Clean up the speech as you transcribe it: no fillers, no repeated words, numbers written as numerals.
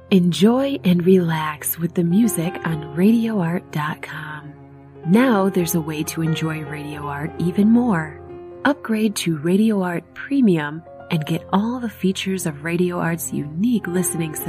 Enjoy and relax with the music on RadioArt.com. Now there's a way to enjoy Radio Art even more. Upgrade to Radio Art Premium and get all the features of Radio Art's unique listening